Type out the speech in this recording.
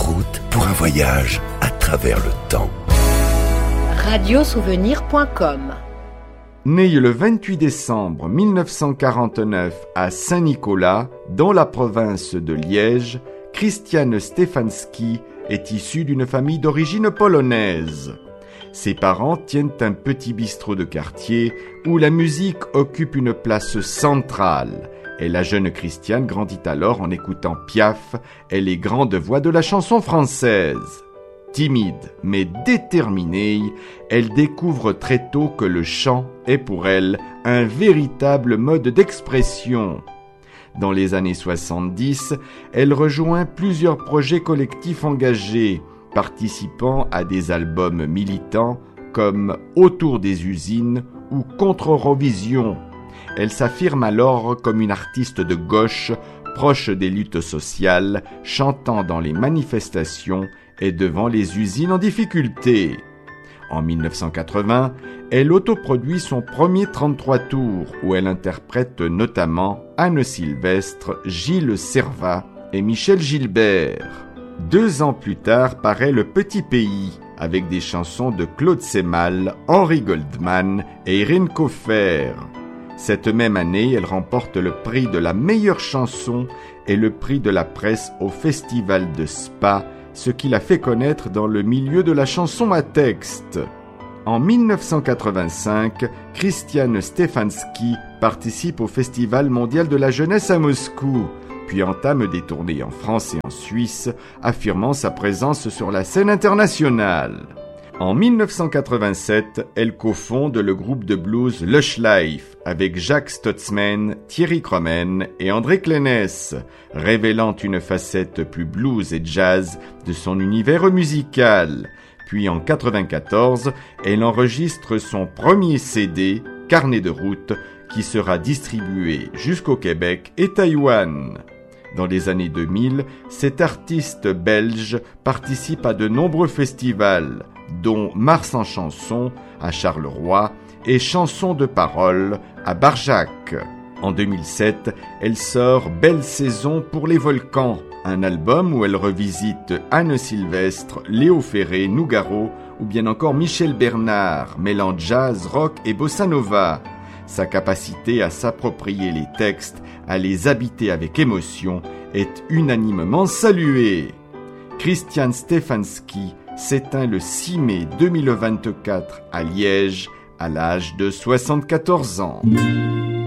route pour un voyage à travers le temps. Radiosouvenir.com. Né le 28 décembre 1949 à Saint-Nicolas, dans la province de Liège, Krystian Stefanski est issu d'une famille d'origine polonaise. Ses parents tiennent un petit bistrot de quartier où la musique occupe une place centrale. Et la jeune Krystian grandit alors en écoutant Piaf et les grandes voix de la chanson française. Timide mais déterminée, elle découvre très tôt que le chant est pour elle un véritable mode d'expression. Dans les années 70, elle rejoint plusieurs projets collectifs engagés, participant à des albums militants comme Autour des usines ou Contre Eurovision. Elle s'affirme alors comme une artiste de gauche, proche des luttes sociales, chantant dans les manifestations et devant les usines en difficulté. En 1980, elle autoproduit son premier 33 tours, où elle interprète notamment Anne Sylvestre, Gilles Servat et Michel Gilbert. 2 ans plus tard paraît Le Petit Pays, avec des chansons de Claude Semal, Henry Goldman et Irène Koffer. Cette même année, elle remporte le prix de la meilleure chanson et le prix de la presse au Festival de Spa, ce qui l'a fait connaître dans le milieu de la chanson à texte. En 1985, Krystian Stefanski participe au Festival mondial de la jeunesse à Moscou, puis entame des tournées en France et en Suisse, affirmant sa présence sur la scène internationale. En 1987, elle cofonde le groupe de blues Lush Life avec Jacques Stutzman, Thierry Cromen et André Clénès, révélant une facette plus blues et jazz de son univers musical. Puis en 1994, elle enregistre son premier CD, Carnet de route, qui sera distribué jusqu'au Québec et Taïwan. Dans les années 2000, cet artiste belge participe à de nombreux festivals, dont Mars en chanson à Charleroi et Chansons de parole à Barjac. En 2007, elle sort Belle saison pour les volcans, un album où elle revisite Anne Sylvestre, Léo Ferré, Nougaro ou bien encore Michel Bernard, mêlant jazz, rock et bossa nova. Sa capacité à s'approprier les textes, à les habiter avec émotion, est unanimement saluée. Krystian Stefanski s'éteint le 6 mai 2024 à Liège, à l'âge de 74 ans.